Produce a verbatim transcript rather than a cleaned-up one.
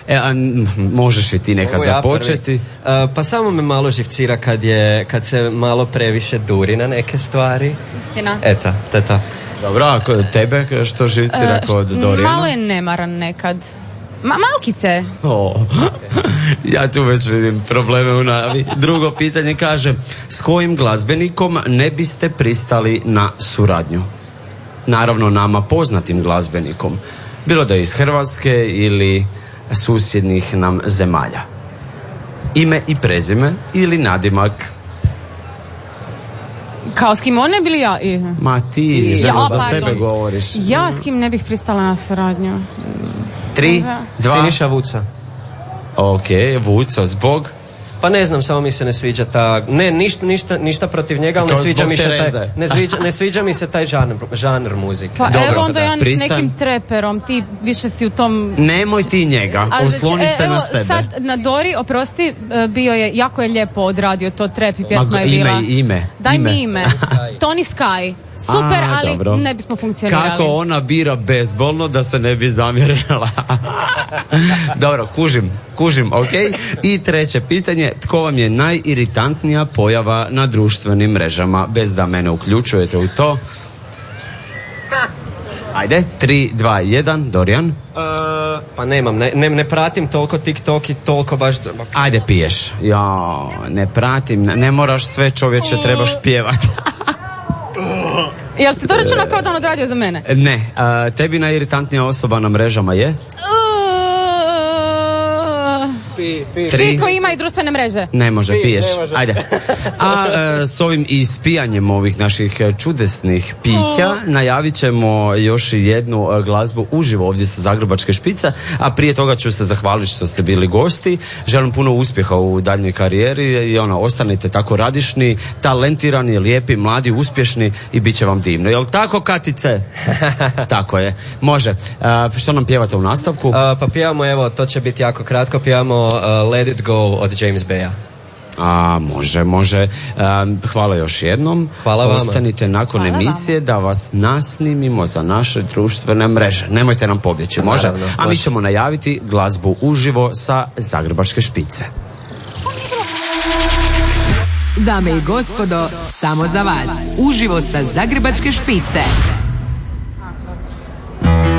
E, a, možeš i ti nekad Mogu ja započeti. prvi. Uh, pa samo me malo živcira kad, je, kad se malo previše duri na neke stvari. Istina. Eto, to je to. Dobro, a kod tebe što živcira E, kod št- Dorijana? Malo je nemaran nekad. Ma, malkice. O, ja tu već vidim probleme u navi. Drugo pitanje kaže, s kojim glazbenikom ne biste pristali na suradnju? Naravno nama poznatim glazbenikom. Bilo da je iz Hrvatske ili susjednih nam zemalja. Ime i prezime ili nadimak? Kao s kim on ne bili ja? I... Ma ti, ženo, Ja, za pardon. sebe govoriš. Ja s kim ne bih pristala na suradnju? Tri, dva, Siniša Vuca. ok, Vuco, zbog? Pa ne znam, samo mi se ne sviđa ta... Ne, ništa, ništa, ništa protiv njega, ali ne To sviđa, zbog mi se Tereze. taj, ne, sviđa, ne sviđa mi se taj žanr, žanr muzike. Pa Dobro, evo onda da, ja s pristan- nekim treperom, ti više si u tom... Nemoj ti njega, A znači, osloni se e, evo, na sebe. sad na Dori, oprosti, e, bio je, jako je lijepo odradio to trep i pjesma Ma, je bila. ime, ime, Daj ime. mi ime. Tony Sky. Super, A, ali dobro. ne bismo funkcionirali. Kako ona bira bezbolno da se ne bi zamjerila. Dobro, kužim, kužim, ok. I treće pitanje, tko vam je najiritantnija pojava na društvenim mrežama? Bez da mene uključujete u to. Ajde, tri, dva, jedan, Dorijan. Uh, pa nemam, ne, ne, ne pratim toliko TikTok i toliko baš... Ajde, piješ. Ja, ne pratim, ne, ne moraš sve, čovječe, trebaš pjevati. Jel si to računa kao da on odradio za mene? Ne, a, tebi najiritantnija osoba na mrežama je? Pi, pi. Tri. Svi koji imaju društvene mreže. Ne može, Pi, piješ. ne može. Ajde. A e, s ovim ispijanjem ovih naših e, čudesnih pića najavit ćemo još jednu e, glazbu uživo ovdje sa Zagrebačke špice, a prije toga ću se zahvaliti što ste bili gosti. Želim puno uspjeha u daljnjoj karijeri i ono, ostanite tako radišni, talentirani, lijepi, mladi, uspješni i bit će vam divno. Jel tako, Katice? Tako je. Može. E, što nam pjevate u nastavku? Uh, pa pijamo, evo, to će biti jako kratko, pijamo uh, Let It Go od James Baya. A, može, može. Um, hvala još jednom. Hvala vama. Ostanite nakon Hvala emisije da vas nasnimimo za naše društvene mreže. Nemojte nam pobjeći, može? Naravno, A mi može. ćemo najaviti glazbu uživo sa Zagrebačke špice. Dame i gospodo, samo za vas. Uživo sa Zagrebačke špice.